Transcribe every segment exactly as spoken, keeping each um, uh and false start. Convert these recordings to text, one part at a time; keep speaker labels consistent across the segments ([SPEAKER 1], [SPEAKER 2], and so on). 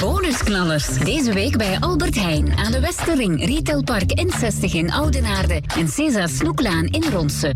[SPEAKER 1] Bonusknallers. Deze week bij Albert Heijn aan de Westerring, Retailpark N zestig in Oudenaarde en César Snoeklaan in Ronse.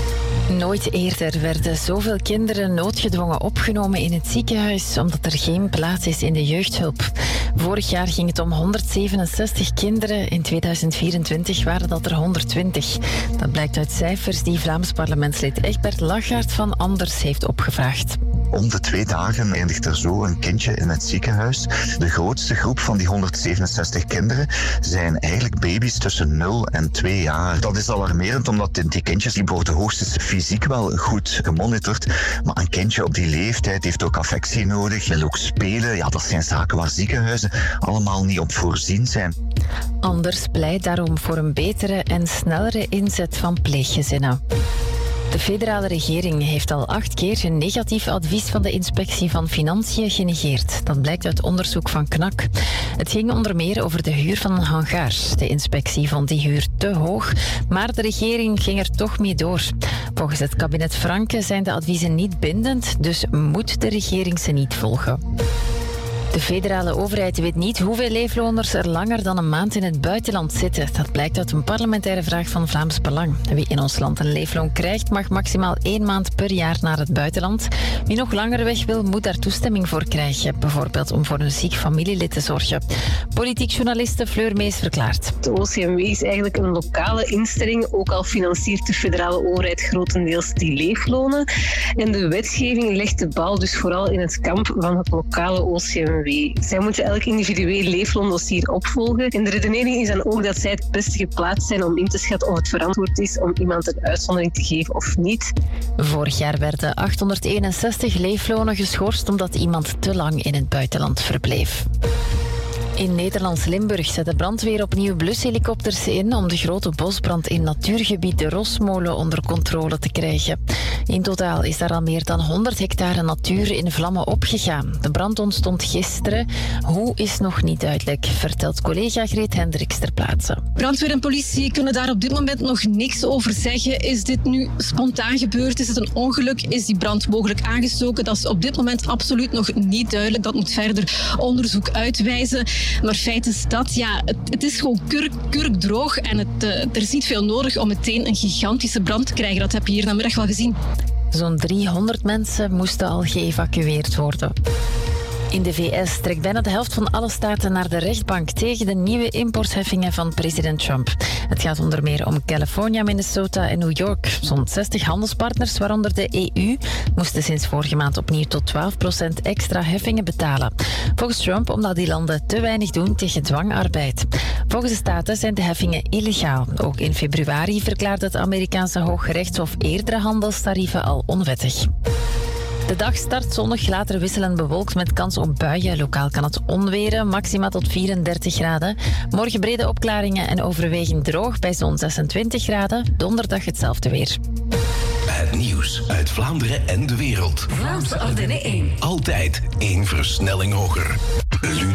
[SPEAKER 2] Nooit eerder werden zoveel kinderen noodgedwongen opgenomen in het ziekenhuis omdat er geen plaats is in de jeugdhulp. Vorig jaar ging het om honderdzevenenzestig kinderen. In tweeduizend vierentwintig waren dat er honderdtwintig. Dat blijkt uit cijfers die Vlaams parlementslid Egbert Lachaert van Anders heeft opgevraagd.
[SPEAKER 3] Om de twee dagen eindigt er zo een kindje in het ziekenhuis. De grootste groep van die honderdzevenenzestig kinderen zijn eigenlijk baby's tussen nul en twee jaar. Dat is alarmerend, omdat die kindjes die worden hoogstens fysiek wel goed gemonitord. Maar een kindje op die leeftijd heeft ook affectie nodig, wil ook spelen. Ja, dat zijn zaken waar ziekenhuizen allemaal niet op voorzien zijn.
[SPEAKER 2] Anders pleit daarom voor een betere en snellere inzet van pleeggezinnen. De federale regering heeft al acht keer een negatief advies van de Inspectie van Financiën genegeerd. Dat blijkt uit onderzoek van K N A K. Het ging onder meer over de huur van een hangar. De inspectie vond die huur te hoog, maar de regering ging er toch mee door. Volgens het kabinet Franke zijn de adviezen niet bindend, dus moet de regering ze niet volgen. De federale overheid weet niet hoeveel leefloners er langer dan een maand in het buitenland zitten. Dat blijkt uit een parlementaire vraag van Vlaams Belang. Wie in ons land een leefloon krijgt, mag maximaal één maand per jaar naar het buitenland. Wie nog langer weg wil, moet daar toestemming voor krijgen. Bijvoorbeeld om voor een ziek familielid te zorgen. Politiek journaliste Fleur Mees verklaart.
[SPEAKER 4] De O C M W is eigenlijk een lokale instelling. Ook al financiert de federale overheid grotendeels die leeflonen. En de wetgeving legt de bal dus vooral in het kamp van het lokale O C M W. Zij moeten elk individueel leefloondossier opvolgen. En de redenering is dan ook dat zij het beste geplaatst zijn om in te schatten of het verantwoord is om iemand een uitzondering te geven of niet.
[SPEAKER 2] Vorig jaar werden achthonderdeenenzestig leeflonen geschorst omdat iemand te lang in het buitenland verbleef. In Nederlands Limburg zet de brandweer opnieuw blushelikopters in om de grote bosbrand in natuurgebied de Rosmolen onder controle te krijgen. In totaal is daar al meer dan honderd hectare natuur in vlammen opgegaan. De brand ontstond gisteren. Hoe is nog niet duidelijk, vertelt collega Greet Hendricks ter plaatse.
[SPEAKER 5] Brandweer en politie kunnen daar op dit moment nog niks over zeggen. Is dit nu spontaan gebeurd? Is het een ongeluk? Is die brand mogelijk aangestoken? Dat is op dit moment absoluut nog niet duidelijk. Dat moet verder onderzoek uitwijzen. Maar feit is dat, ja, het, het is gewoon kurk, kurkdroog en het, uh, er is niet veel nodig om meteen een gigantische brand te krijgen. Dat heb je hier vanmiddag wel gezien.
[SPEAKER 2] Zo'n driehonderd mensen moesten al geëvacueerd worden. In de V S trekt bijna de helft van alle staten naar de rechtbank tegen de nieuwe importheffingen van president Trump. Het gaat onder meer om California, Minnesota en New York. Zo'n zestig handelspartners, waaronder de E U, moesten sinds vorige maand opnieuw tot twaalf procent extra heffingen betalen. Volgens Trump omdat die landen te weinig doen tegen dwangarbeid. Volgens de staten zijn de heffingen illegaal. Ook in februari verklaarde het Amerikaanse Hooggerechtshof eerdere handelstarieven al onwettig. De dag start zonnig, later wisselend bewolkt met kans op buien. Lokaal kan het onweren, maxima tot vierendertig graden. Morgen brede opklaringen en overwegend droog bij zo'n zesentwintig graden. Donderdag hetzelfde weer.
[SPEAKER 6] Het nieuws uit Vlaanderen en de wereld.
[SPEAKER 1] Vlaamse Ardennen één.
[SPEAKER 6] Altijd één versnelling hoger.